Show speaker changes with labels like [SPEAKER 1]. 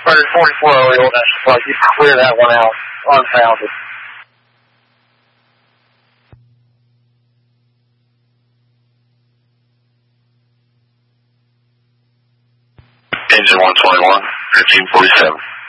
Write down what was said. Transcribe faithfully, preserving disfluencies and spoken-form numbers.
[SPEAKER 1] one forty-four Oriole National Park. You can clear that one out. Unfounded.
[SPEAKER 2] Engine one twenty-one, fifteen forty-seven.